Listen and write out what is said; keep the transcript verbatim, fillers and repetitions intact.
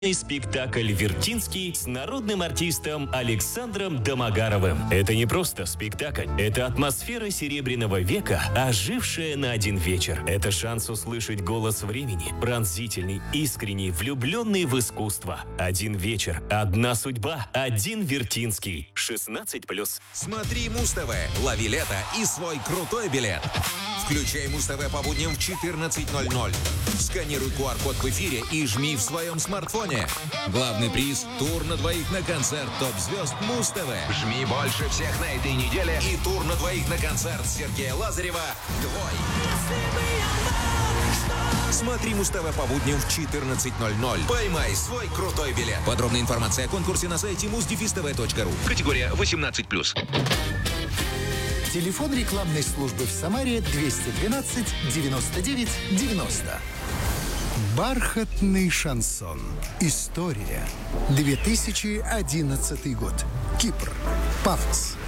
Спектакль «Вертинский» с народным артистом Александром Домогаровым. Это не просто спектакль. Это атмосфера Серебряного века, ожившая на один вечер. Это шанс услышать голос времени. Пронзительный, искренний, влюбленный в искусство. Один вечер, одна судьба, один Вертинский. шестнадцать плюс. Смотри Муз-ТВ, лови лето и свой крутой билет. Включай Муз-ТВ по будням в четырнадцать ноль ноль. Сканируй ку ар код в эфире и жми в своем смартфоне. Главный приз – тур на двоих на концерт топ-звезд Муз-ТВ. Жми больше всех на этой неделе и тур на двоих на концерт Сергея Лазарева «Твой». Смотри Муз-ТВ по будням в четырнадцать ноль ноль. Поймай свой крутой билет. Подробная информация о конкурсе на сайте муз дефис тэ вэ точка ру. Категория восемнадцать плюс. Телефон рекламной службы в Самаре двести двенадцать девяносто девять девяносто. Бархатный шансон. История. две тысячи одиннадцатый год. Кипр. Пафос.